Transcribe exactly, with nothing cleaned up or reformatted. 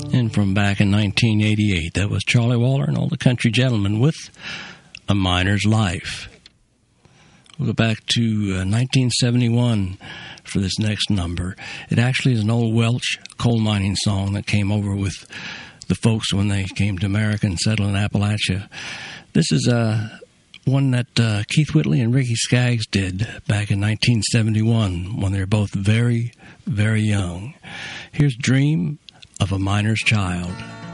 And from back in nineteen eighty-eight, that was Charlie Waller and all the Country Gentlemen with A Miner's Life. We'll go back to uh, nineteen seventy-one for this next number. It actually is an old Welsh coal mining song that came over with the folks when they came to America and settled in Appalachia. This is uh, one that uh, Keith Whitley and Ricky Skaggs did back in nineteen seventy-one when they were both very, very young. Here's Dream of a Miner's Child.